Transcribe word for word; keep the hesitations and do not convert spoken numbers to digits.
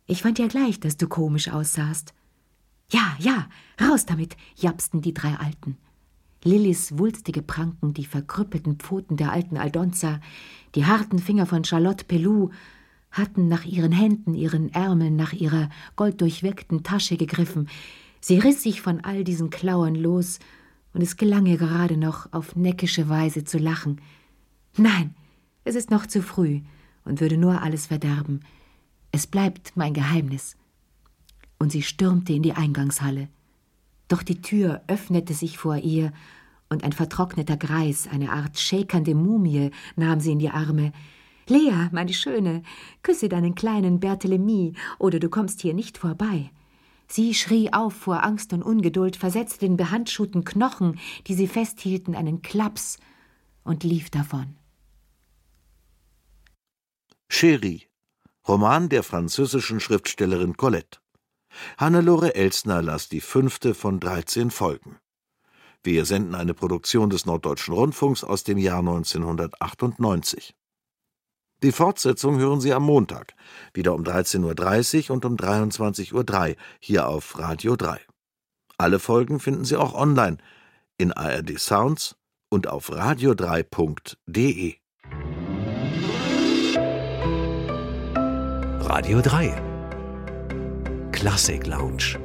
Ich fand ja gleich, dass du komisch aussahst. Ja, ja, raus damit, japsten die drei Alten. Lillys wulstige Pranken, die verkrüppelten Pfoten der alten Aldonza, die harten Finger von Charlotte Pelou hatten nach ihren Händen, ihren Ärmeln, nach ihrer golddurchwirkten Tasche gegriffen. Sie riss sich von all diesen Klauern los, und es gelang ihr gerade noch, auf neckische Weise zu lachen. Nein, es ist noch zu früh und würde nur alles verderben. Es bleibt mein Geheimnis. Und sie stürmte in die Eingangshalle. Doch die Tür öffnete sich vor ihr, und ein vertrockneter Greis, eine Art schäkernde Mumie, nahm sie in die Arme. »Lea, meine Schöne, küsse deinen kleinen Berthelemy, oder du kommst hier nicht vorbei.« Sie schrie auf vor Angst und Ungeduld, versetzte den behandschuhten Knochen, die sie festhielten, einen Klaps und lief davon. Chérie, Roman der französischen Schriftstellerin Colette. Hannelore Elsner las die fünfte von dreizehn Folgen. Wir senden eine Produktion des Norddeutschen Rundfunks aus dem Jahr neunzehnhundertachtundneunzig. Die Fortsetzung hören Sie am Montag, wieder um dreizehn Uhr dreißig und um dreiundzwanzig Uhr drei, hier auf Radio drei. Alle Folgen finden Sie auch online, in A R D Sounds und auf radio drei punkt de. Radio drei Klassik Lounge.